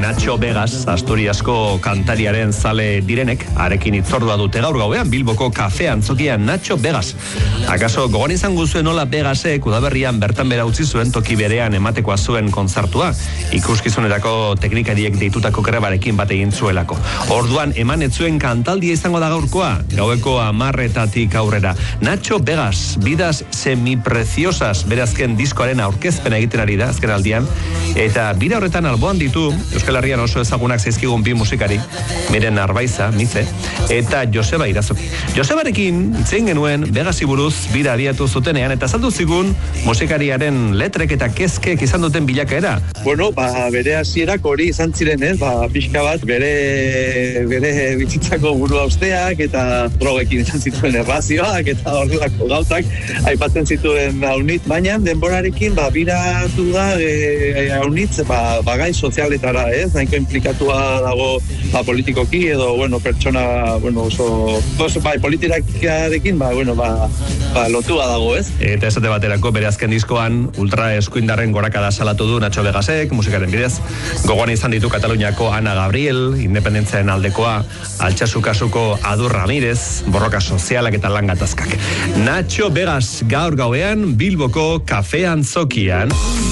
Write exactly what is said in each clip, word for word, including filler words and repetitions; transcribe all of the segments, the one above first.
Nacho Vegas, Asturiasko kantariaren zale direnek, arekin itzordua dute gaur gauean, Bilboko kafe antzokian Nacho Vegas. Akaso gogoan izan guzuen nola Vegasek udaberrian bertan bera utzi zuen toki berean ematekoa zuen kontzertua, ikuskizunerako teknikariek deitutako grebarekin bat egin zuelako. Orduan eman ez zuen kantaldia izango da gaurkoa, gaueko amarretatik aurrera. Nacho Vegas, vidas semipreciosas, bere azken diskoaren aurkezpena egiten ari da, azken aldian, eta bira horretan alboan ditu, Euskal Herrian oso ezagunak zaizkigun bi musikari, Miren Arbaiza, Mize, eta Joseba Irazoki. Josebarekin itzein genuen Vegasi buruz bira abiatu zutenean, eta saldu zigun musikariaren letrek eta kezkek izan duten bilakaera. Bueno, ba, bere hasierak hori izan ziren, ez? Ba, pixka bat, bere, bere bizitzako burua usteak, eta drogekin izan zituen errazioak, eta horrelako gauzak aipatzen zituen haunit, baina denborarekin, ba, biratu da e, haunitz, ba, bagai sozialetara, ez? Naiko implikatua dago, ba, politikoki, edo, bueno, pertsona, bueno, oso, oso bai, politikarekin, ba, bueno, ba, ba, lotua dago, ez? Eta esate baterako, bere azken diskoan, ultra eskuindarren gorakada salatu du Nacho Vegasek, musikaren bidez, gogoan izan ditu Kataluniako Ana Gabriel, independentziaren aldekoa, Altsasu kasuko Adur Ramirez, borroka sozialak eta lan gatazkak. Nacho Vegas gaur gauean Bilboko kafe antzokian.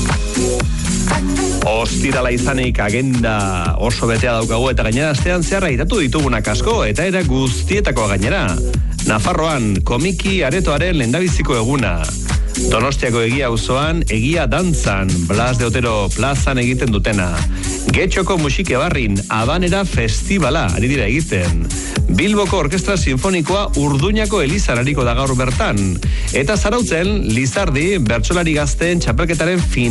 Ostirala izanik agenda oso betea daukagu eta gainera astean zeharra itatu ditugunak asko eta era guztietako gainera. Nafarroan komiki aretoaren lehendabiziko eguna. Donostiako Egia auzoan Egia dantzan, Blas de Otero plazan egiten dutena. Getxoko musike barrin Habanera festivala ari dira egiten. Bilboko Orkestra Sinfonikoa Urduñako Elizan ariko da gaur bertan. Eta Zarautzen Lizardi bertsolari gazteen txapelketaren fin